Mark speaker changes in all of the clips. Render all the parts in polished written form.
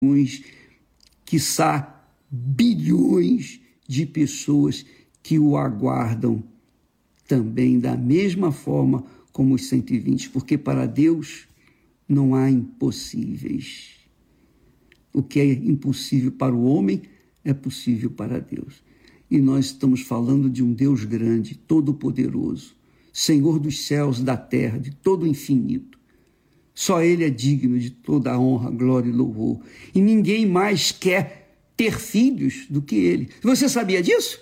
Speaker 1: milhões, quiçá bilhões de pessoas que o aguardam também da mesma forma como os 120, porque para Deus não há impossíveis. O que é impossível para o homem é possível para Deus. E nós estamos falando de um Deus grande, todo-poderoso, Senhor dos céus, da terra, de todo o infinito. Só Ele é digno de toda a honra, glória e louvor. E ninguém mais quer ter filhos do que Ele. Você sabia disso?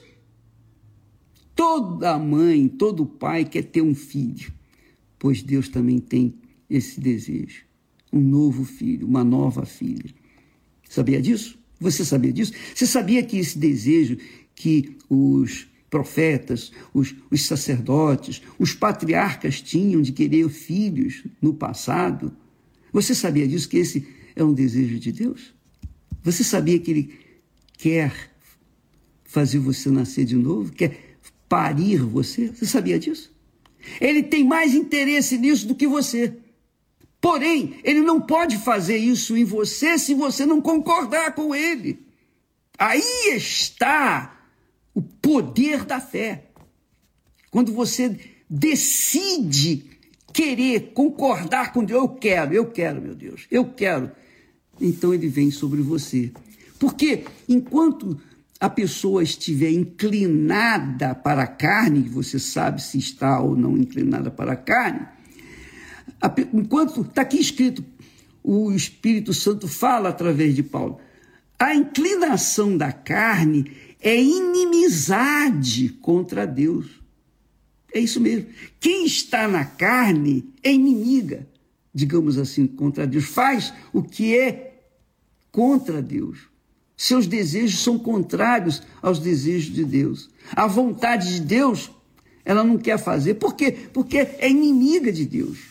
Speaker 1: Toda mãe, todo pai quer ter um filho, pois Deus também tem esse desejo. Um novo filho, uma nova filha. Sabia disso? Você sabia disso? Você sabia que esse desejo que os profetas, os sacerdotes, os patriarcas tinham de querer filhos no passado? Você sabia disso, que esse é um desejo de Deus? Você sabia que Ele quer fazer você nascer de novo? Quer parir você? Você sabia disso? Ele tem mais interesse nisso do que você. Porém, Ele não pode fazer isso em você se você não concordar com Ele. Aí está o poder da fé. Quando você decide querer concordar com Deus, eu quero, meu Deus, eu quero. Então Ele vem sobre você. Porque enquanto a pessoa estiver inclinada para a carne, você sabe se está ou não inclinada para a carne, enquanto está aqui escrito, o Espírito Santo fala através de Paulo, a inclinação da carne é inimizade contra Deus. É isso mesmo. Quem está na carne é inimiga, digamos assim, contra Deus. Faz o que é contra Deus. Seus desejos são contrários aos desejos de Deus. A vontade de Deus, ela não quer fazer. Por quê? Porque é inimiga de Deus.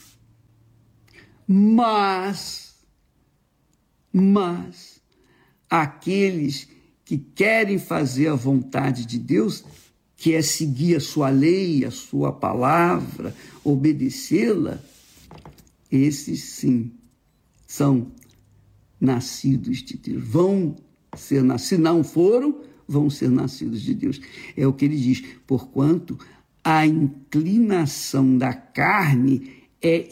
Speaker 1: Mas aqueles que querem fazer a vontade de Deus, que é seguir a sua lei, a sua palavra, obedecê-la, esses sim são nascidos de Deus. Vão ser nascidos, se não foram, vão ser nascidos de Deus. É o que ele diz, porquanto a inclinação da carne é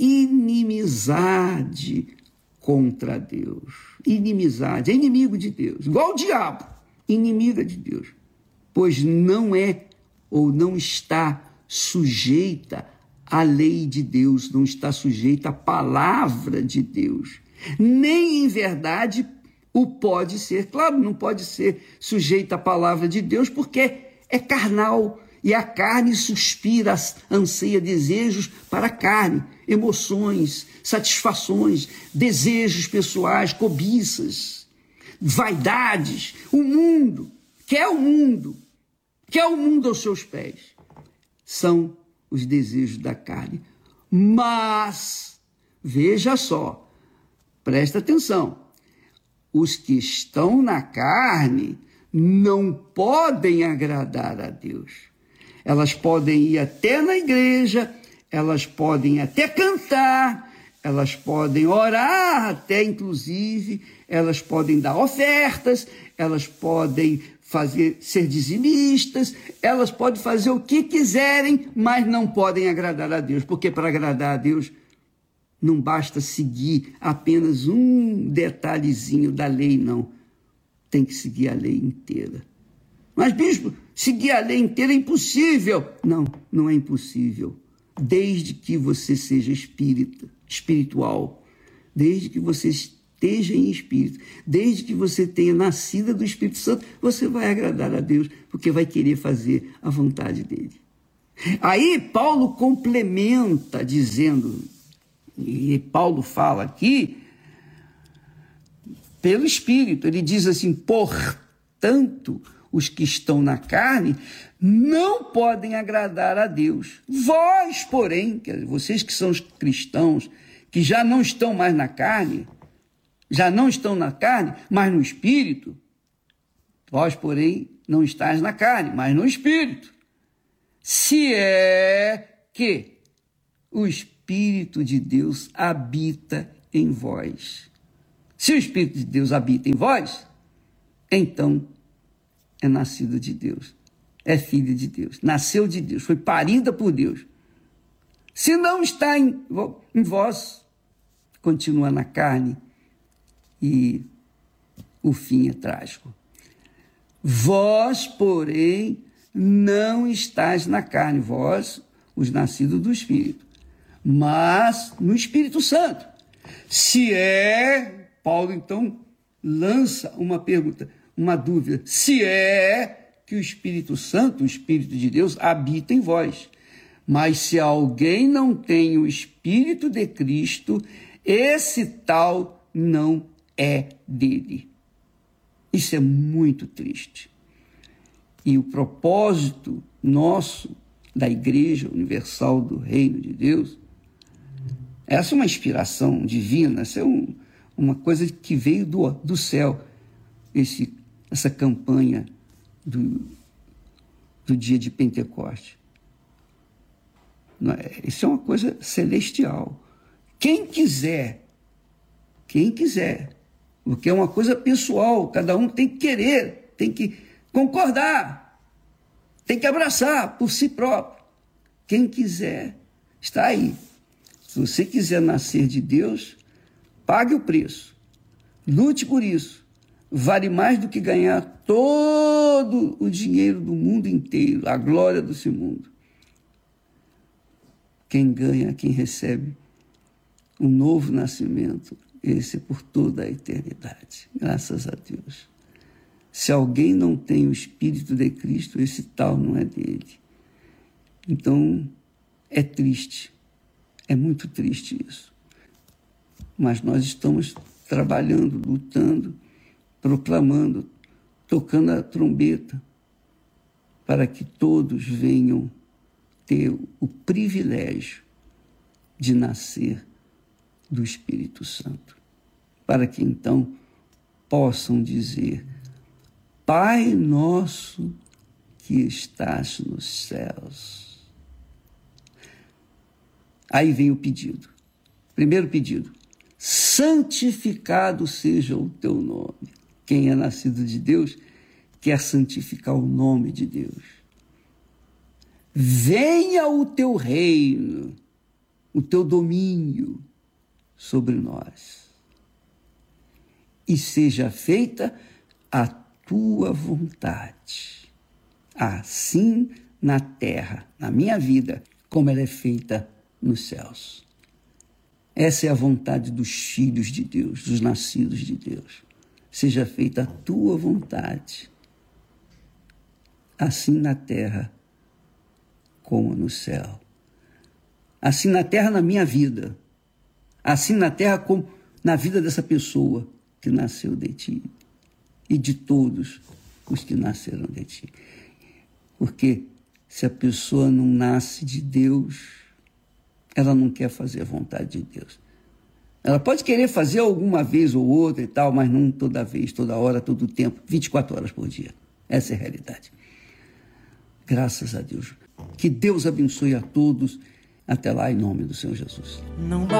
Speaker 1: inimizade contra Deus. Inimizade, é inimigo de Deus, igual o diabo, inimiga de Deus, pois não é ou não está sujeita à lei de Deus, não está sujeita à palavra de Deus, nem em verdade o pode ser. Claro, não pode ser sujeita à palavra de Deus porque é carnal, e a carne suspira, anseia desejos para a carne, emoções, satisfações, desejos pessoais, cobiças, vaidades, o mundo, quer o mundo aos seus pés. São os desejos da carne. Mas, veja só, presta atenção, os que estão na carne não podem agradar a Deus. Elas podem ir até na igreja, elas podem até cantar, elas podem orar até, inclusive, elas podem dar ofertas, elas podem ser dizimistas, elas podem fazer o que quiserem, mas não podem agradar a Deus, porque para agradar a Deus não basta seguir apenas um detalhezinho da lei, não. Tem que seguir a lei inteira. Mas, bispo, seguir a lei inteira é impossível. Não, não é impossível. Desde que você seja espiritual, desde que você esteja em espírito, desde que você tenha nascido do Espírito Santo, você vai agradar a Deus, porque vai querer fazer a vontade dele. Aí Paulo complementa dizendo, e Paulo fala aqui, pelo Espírito, ele diz assim, portanto, os que estão na carne não podem agradar a Deus. Vós, porém, vocês que são os cristãos, que já não estão mais na carne, mas no Espírito, vós, porém, não estáis na carne, mas no Espírito. Se é que o Espírito de Deus habita em vós. Se o Espírito de Deus habita em vós, então é nascido de Deus, é filho de Deus, nasceu de Deus, foi parida por Deus. Se não está em vós, continua na carne e o fim é trágico. Vós, porém, não estáis na carne, vós, os nascidos do Espírito, mas no Espírito Santo. Se é, Paulo então lança uma pergunta, uma dúvida, se é que o Espírito Santo, o Espírito de Deus, habita em vós. Mas se alguém não tem o Espírito de Cristo, esse tal não é dele. Isso é muito triste. E o propósito nosso, da Igreja Universal do Reino de Deus, essa é uma inspiração divina, essa é uma coisa que veio do céu, essa campanha do dia de Pentecoste. Isso é uma coisa celestial. Quem quiser, porque é uma coisa pessoal, cada um tem que querer, tem que concordar, tem que abraçar por si próprio. Quem quiser, está aí. Se você quiser nascer de Deus, pague o preço, lute por isso. Vale mais do que ganhar todo o dinheiro do mundo inteiro, a glória desse mundo. Quem ganha, quem recebe um novo nascimento, esse é por toda a eternidade. Graças a Deus. Se alguém não tem o Espírito de Cristo, esse tal não é dele. Então, é triste. É muito triste isso. Mas nós estamos trabalhando, lutando, proclamando, tocando a trombeta, para que todos venham ter o privilégio de nascer do Espírito Santo, para que então possam dizer: Pai nosso que estás nos céus. Aí vem o pedido. Primeiro pedido: santificado seja o teu nome. Quem é nascido de Deus quer santificar o nome de Deus. Venha o teu reino, o teu domínio sobre nós. E seja feita a tua vontade, assim na terra, na minha vida, como ela é feita nos céus. Essa é a vontade dos filhos de Deus, dos nascidos de Deus. Seja feita a tua vontade, assim na terra como no céu. Assim na terra, na minha vida. Assim na terra como na vida dessa pessoa que nasceu de ti e de todos os que nasceram de ti. Porque se a pessoa não nasce de Deus, ela não quer fazer a vontade de Deus. Ela pode querer fazer alguma vez ou outra e tal, mas não toda vez, toda hora, todo o tempo, 24 horas por dia. Essa é a realidade. Graças a Deus. Que Deus abençoe a todos. Até lá, em nome do Senhor Jesus.